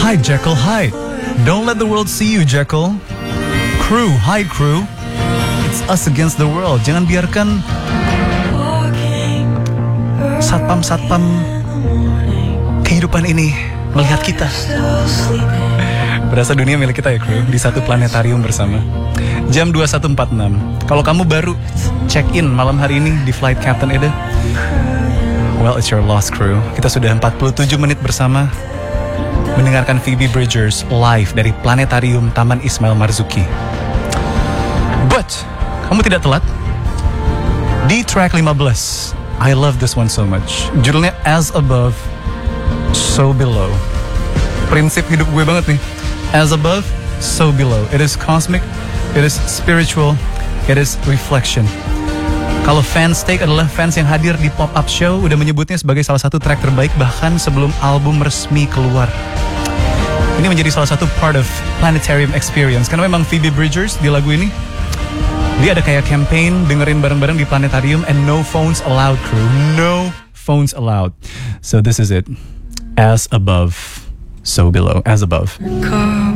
Hide, Jekyll, hide. Don't let the world see you, Jekyll. Crew, hide crew. It's us against the world. Jangan biarkan satpam-satpam kehidupan ini melihat kita. Berasa dunia milik kita ya crew, di satu planetarium bersama. Jam 21.46. Kalau kamu baru check in malam hari ini di flight Captain Eda, well, it's your lost crew. Kita sudah 47 menit bersama mendengarkan Phoebe Bridgers live dari Planetarium Taman Ismail Marzuki. But, kamu tidak telat. Di track 15, I love this one so much. Judulnya As Above, So Below. Prinsip hidup gue banget nih. As above, so below. It is cosmic, it is spiritual, it is reflection. Kalau Fanstake adalah fans yang hadir di pop-up show, udah menyebutnya sebagai salah satu track terbaik bahkan sebelum album resmi keluar. Ini menjadi salah satu part of Planetarium Experience. Karena memang Phoebe Bridgers di lagu ini, dia ada kayak campaign dengerin bareng-bareng di Planetarium, and no phones allowed crew. No phones allowed. So this is it. As above, so below. As above.